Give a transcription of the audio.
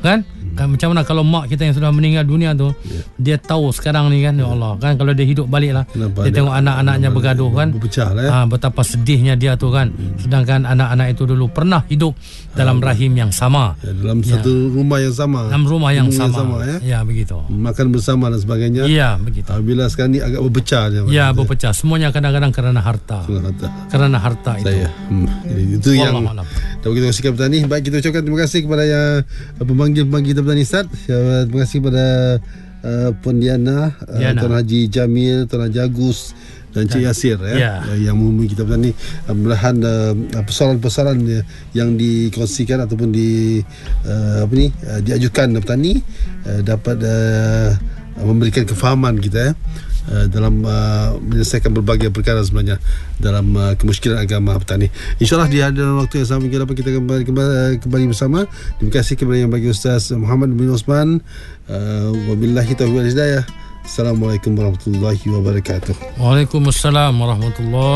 kan? Kan macam mana kalau mak kita yang sudah meninggal dunia tu, dia tahu sekarang ni kan, ya Allah kan, kalau dia hidup balik lah, dia tengok anak-anaknya bergaduh kan, berpecah lah betapa sedihnya dia tu kan. Sedangkan anak-anak itu dulu pernah hidup dalam rahim yang sama, dalam satu rumah yang sama, dalam rumah yang sama, ya begitu, makan bersama dan sebagainya. Ya begitu. Bila sekarang ni agak berpecah dia, berpecah. Semuanya kadang-kadang kerana harta. Kerana harta itu. Jadi itu yang dapat kita kongsikan petani. Baik, kita ucapkan terima kasih kepada yang pemanggil-pemanggil petani Ustaz. Terima kasih kepada Puan Diana, Tuan Haji Jamil, Tuan Haji Agus dan Cik Yasir yang menghubungi kita petani. Mudah-mudahan persoalan-persoalan yang dikongsikan ataupun diajukan petani dapat memberikan kefahaman kita dalam menyelesaikan berbagai perkara sebenarnya dalam kemusykilan agama petani. InsyaAllah di hadapan waktu yang sama kita kembali bersama. Terima kasih kepada yang bagi Ustaz Muhammad bin Osman. Wabillahi taufiq wal hidayah. Assalamualaikum warahmatullahi wabarakatuh. Waalaikumsalam warahmatullahi